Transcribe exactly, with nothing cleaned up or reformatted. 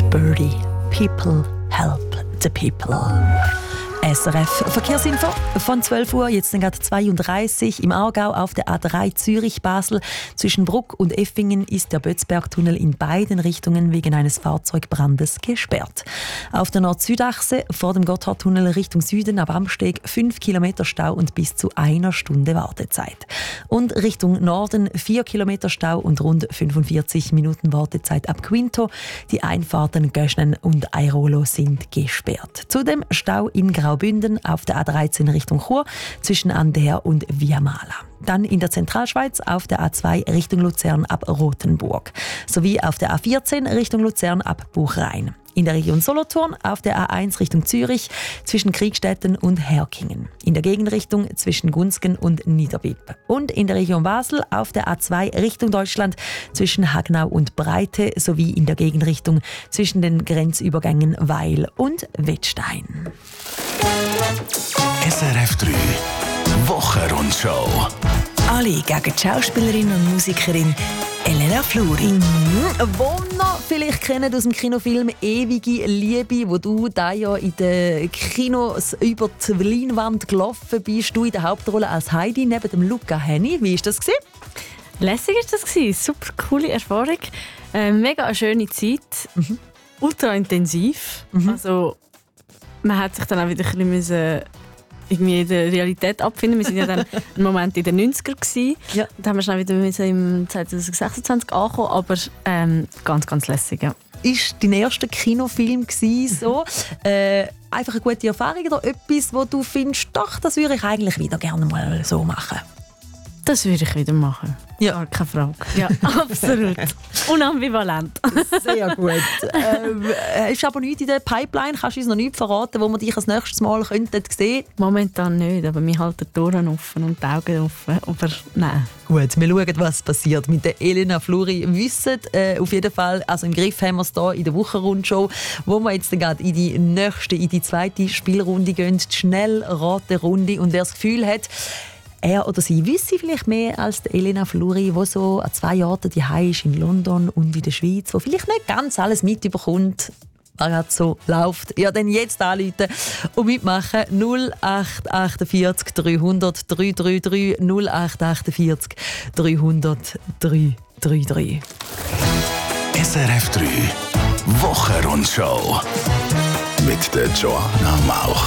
Birdie. People help the people. S R F Verkehrsinfo von zwölf Uhr, jetzt dann gerade zweiunddreißig im Aargau auf der A drei Zürich-Basel. Zwischen Bruck und Effingen ist der Bötzbergtunnel in beiden Richtungen wegen eines Fahrzeugbrandes gesperrt. Auf der Nord-Süd-Achse vor dem Gotthardtunnel Richtung Süden ab Amsteg fünf Kilometer Stau und bis zu einer Stunde Wartezeit. Und Richtung Norden vier Kilometer Stau und rund fünfundvierzig Minuten Wartezeit ab Quinto. Die Einfahrten Göschnen und Airolo sind gesperrt. Zudem Stau in Graubünden auf der A dreizehn Richtung Chur zwischen Ander und Viamala. Dann in der Zentralschweiz auf der A zwei Richtung Luzern ab Rothenburg. Sowie auf der A vierzehn Richtung Luzern ab Buchrein. In der Region Solothurn auf der A eins Richtung Zürich zwischen Kriegstetten und Herkingen. In der Gegenrichtung zwischen Gunsgen und Niederbipp. Und in der Region Basel auf der A zwei Richtung Deutschland zwischen Hagnau und Breite sowie in der Gegenrichtung zwischen den Grenzübergängen Weil und Wettstein. S R F drei Wochenrundschau. Alle gegen die Schauspielerin und Musikerin Elena Fluri. Mhm. Wo noch vielleicht kennen aus dem Kinofilm «Ewige Liebe», wo du da ja in den Kinos über die Leinwand gelaufen bist, du in der Hauptrolle als Heidi neben dem Luca Henny. Wie war das? Lässig war das. Super coole Erfahrung. Äh, mega eine schöne Zeit. Mhm. Ultra intensiv. Mhm. Also, man hat sich dann auch wieder ein bisschen irgendwie in der Realität abfinden. Wir waren ja dann einen Moment in den neunziger gewesen. Ja. Da haben wir schnell wieder im zwanzig sechsundzwanzig angekommen, aber ähm, ganz, ganz lässig, ja. Ist dein erster Kinofilm gewesen, so? äh, einfach eine gute Erfahrung oder etwas, wo du findest, doch, das würde ich eigentlich wieder gerne mal so machen? Das würde ich wieder machen. Ja, gar keine Frage. Ja, absolut. Unambivalent. Sehr gut. Ähm, ist aber nichts in der Pipeline? Kannst du uns noch nichts verraten, wo wir dich als nächstes Mal könnten sehen? Momentan nicht, aber wir halten die Ohren offen und die Augen offen. Aber nein. Gut, wir schauen, was passiert. Mit der Elena Fluri wissen äh, auf jeden Fall, also im Griff haben wir es hier in der Wochenrundshow, wo wir jetzt gerade in die nächste, in die zweite Spielrunde gehen, die Schnellraterunde. Und wer das Gefühl hat, er oder sie wisse vielleicht mehr als die Elena Fluri, die so an zwei Orten daheim ist, in London und in der Schweiz, die vielleicht nicht ganz alles mitbekommt, was gerade so läuft. Ja, dann jetzt anrufen und mitmachen. null acht achtundvierzig dreihundert dreihundertdreiunddreißig null acht achtundvierzig dreihundert dreihundertdreiunddreißig. S R F drei Wochenrundschau mit der Joanna Mauch.